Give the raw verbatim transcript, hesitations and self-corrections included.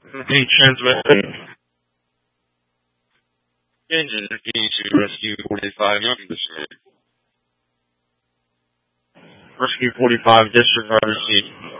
The transmission. Engine P to Rescue forty-five, Youngbush. Rescue forty-five, disregard receipt.